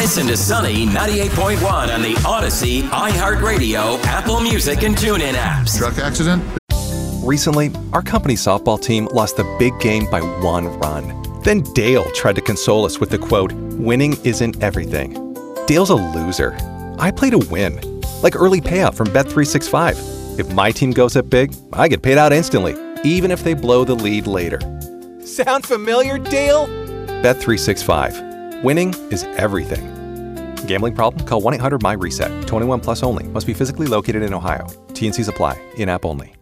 Listen to Sunny 98.1 on the Odyssey, iHeartRadio, Apple Music, and TuneIn apps. Truck accident? Recently, our company's softball team lost the big game by 1 run. Then Dale tried to console us with the quote, "Winning isn't everything." Dale's a loser. I play to win. Like early payout from Bet365. If my team goes up big, I get paid out instantly, even if they blow the lead later. Sound familiar, Dale? Bet365. Winning is everything. Gambling problem? Call 1-800-MY-RESET. 21 plus only. Must be physically located in Ohio. T&Cs apply. In-app only.